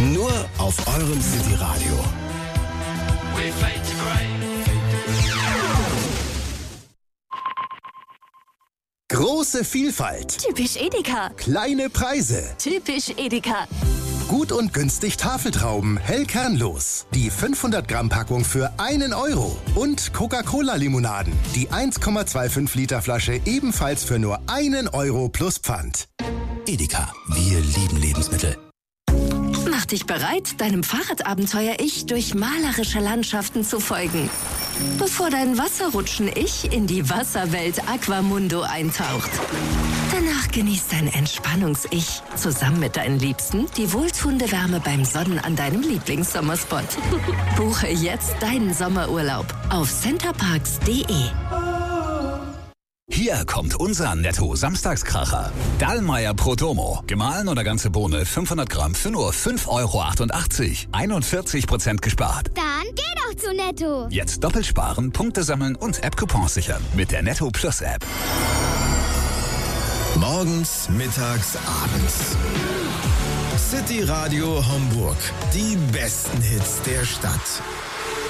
Nur auf eurem City Radio. Große Vielfalt. Typisch Edeka. Kleine Preise. Typisch Edeka. Gut und günstig Tafeltrauben, hell kernlos. Die 500 Gramm Packung für 1 Euro. Und Coca-Cola-Limonaden. Die 1,25 Liter Flasche ebenfalls für nur 1 Euro plus Pfand. Edeka, wir lieben Lebensmittel. Mach dich bereit, deinem Fahrradabenteuer-Ich durch malerische Landschaften zu folgen. Bevor dein Wasserrutschen-Ich in die Wasserwelt Aquamundo eintaucht. Danach genießt dein Entspannungs-Ich zusammen mit deinen Liebsten die wohltuende Wärme beim Sonnen an deinem Lieblingssommerspot. Buche jetzt deinen Sommerurlaub auf centerparks.de. Hier kommt unser Netto-Samstagskracher. Dallmayr Prodomo. Gemahlen oder ganze Bohne 500 Gramm für nur 5,88 €. 41% gespart. Dann geh doch zu Netto. Jetzt doppelt sparen, Punkte sammeln und App-Coupons sichern mit der Netto Plus App. Morgens, mittags, abends. City Radio Homburg. Die besten Hits der Stadt.